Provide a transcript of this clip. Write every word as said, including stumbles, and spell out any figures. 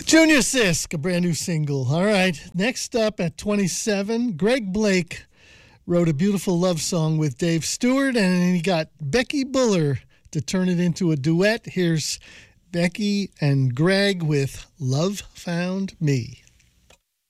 Junior Sisk, a brand new single. All right, next up at twenty-seven, Greg Blake wrote a beautiful love song with Dave Stewart, and he got Becky Buller to turn it into a duet. Here's Becky and Greg with Love Found Me.